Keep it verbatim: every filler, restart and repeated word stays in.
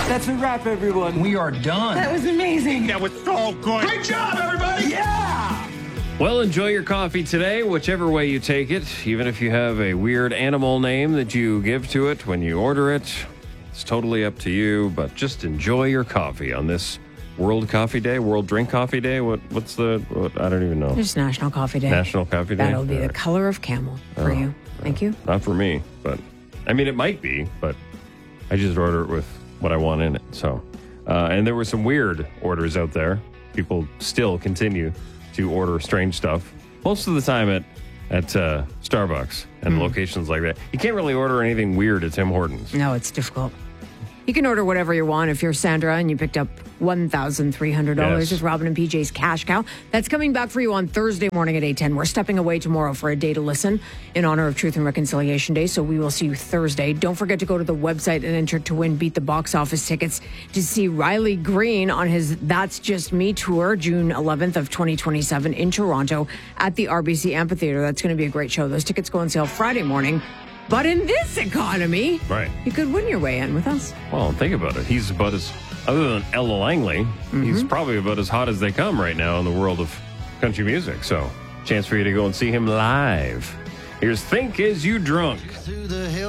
That's a wrap, everyone. We are done. That was amazing. That was so good. Great job, everybody! Yeah! Well, enjoy your coffee today, whichever way you take it. Even if you have a weird animal name that you give to it when you order it, it's totally up to you. But just enjoy your coffee on this World Coffee Day, World Drink Coffee Day. What? What's the? What, I don't even know. It's National Coffee Day. National Coffee Day. That'll be All the right. color of camel for Oh, you. Thank you. Not for me, but I mean, it might be, but I just order it with what I want in it. So, uh, and there were some weird orders out there. People still continue to order strange stuff. Most of the time at at uh, Starbucks and Mm. locations like that, you can't really order anything weird at Tim Hortons. No, it's difficult. You can order whatever you want if you're Sandra and you picked up one thousand three hundred dollars Yes. with Robin and P J's Cash Cow. That's coming back for you on Thursday morning at eight ten. We're stepping away tomorrow for a day to listen in honor of Truth and Reconciliation Day, so we will see you Thursday. Don't forget to go to the website and enter to win Beat the Box Office tickets to see Riley Green on his That's Just Me tour, June eleventh of twenty twenty-seven in Toronto at the R B C Amphitheater. That's going to be a great show. Those tickets go on sale Friday morning. But in this economy, Right. you could win your way in with us. Well, think about it. He's about as, other than Ella Langley, Mm-hmm. he's probably about as hot as they come right now in the world of country music. So, chance for you to go and see him live. Here's Think Is You Drunk.